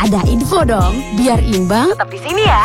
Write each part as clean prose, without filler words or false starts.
Ada info dong, biar imbang. Tetap di sini ya.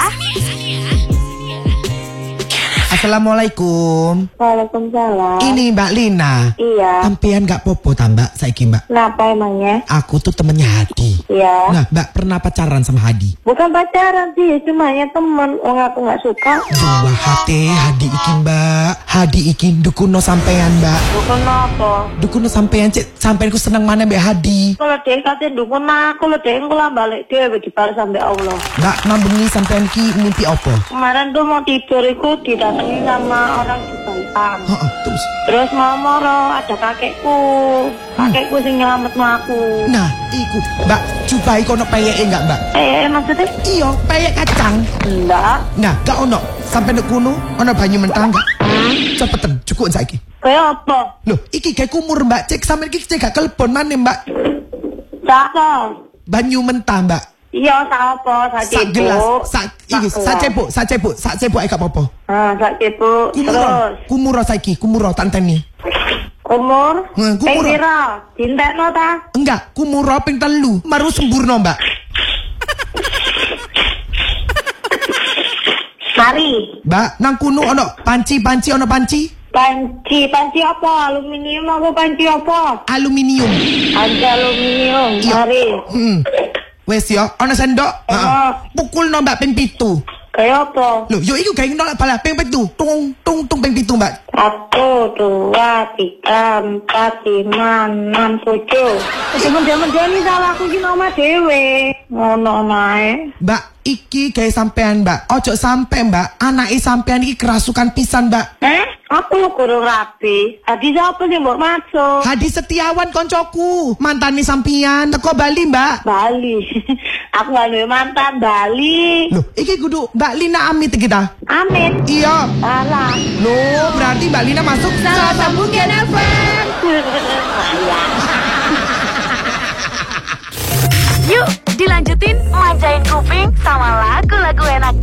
Assalamualaikum. Waalaikumsalam. Ini Mbak Lina. Iya. Sampean gak popo tambak saiki Mbak. Kenapa emangnya? Aku tuh temennya Hadi. Iya. Nah Mbak pernah pacaran sama Hadi? Bukan pacaran sih, cuma hanya temen. Aku nggak suka. Dua hati Hadi iki Mbak. Hadi iki dukuno sampean Mbak. Bukan apa? Dukuno sampean cek. Sampean ku seneng mana Mbak Hadi. Kalau dia katanya dukun aku, kalau dia ngelah balik dia dibalas sampai Allah. Mbak nambungi sampean ki mimpi apa? Kemarin tuh mau tidur itu didatangi sama orang di Balikan. Terus? Terus mau moro ada kakekku. Kakekku sing nyelametno aku. Nah iku Mbak coba iku ono peyeke enggak Mbak? Maksudnya? Iya peyek kacang. Enggak. Nah gak ono. Sampai nek kuno ono banyu mentah enggak? Cepetan cukup saiki. Kayak apa? Loh, iki kayak kumur Mbak. Cek sampe iki cek gak kelepon mana Mbak? Sapa? Banyu mentah Mbak. Iya, sapa? Sak gelas, sak cebok gak apa-apa. Sak cebok. Terus Kumuro saiki, kumuro tanteni. umur? Kumuro. Ping pira? Dintekno ta? Enggak, kumuro ping 3. Maru sempurna Mbak. Mari. Mbak, nang kuno ono panci ono panci? Panci apa? Aluminium apa panci apa? Aluminium. Ada aluminium. Iya. Mari. Wes yo, ono sendok. Pukul no Mbak ping 7. Kayak apa? Loh, yo iku gawe nolak bala ping 7. Tung ping 7 Mbak. 1, 2, 3, 4, 5, 6, 7. Temen-temen ini salah aku ki nomor dhewe. Ngono nae. Mbak, iki gawe sampean Mbak. Ojo sampe Mbak, anake sampean iki kerasukan pisan Mbak. Aku kurang rapi. Adi siapa sih mbok masuk? Hadi Setiawan koncoku, mantani sampean teko Bali Mbak. Bali. Aku gak ada mantan Bali. Loh, iki kudu Mbak Lina Amit kita. Amin. Iya. Salah. Loh, berarti Mbak Lina masuk Salah sambung Gen FM. Yuk, dilanjutin manjain kuping sama lagu-lagu enaknya.